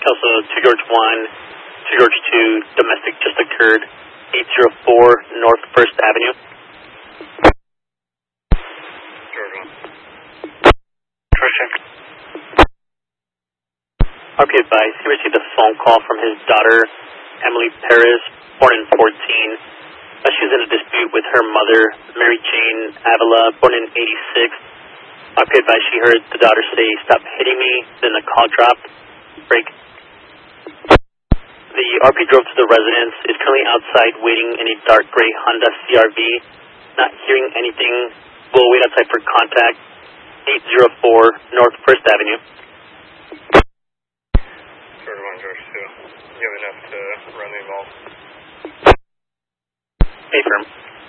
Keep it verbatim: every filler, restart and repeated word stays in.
Also, two George one, two George two, domestic just occurred, eight zero four North First Avenue. George one. George check. R P advised, he received a phone call from his daughter, Emily Perez, born in fourteen. Uh, she was in a dispute with her mother, Mary Jane Avila, born in eighty-six. R P advised, she heard the daughter say, "Stop hitting me," then the call dropped. Break. The R P drove to the residence, is currently outside waiting in a dark gray Honda C R V. Not hearing anything, will wait outside for contact. eight zero four North First Avenue. George one, George two. You have enough to run the involved? Affirm.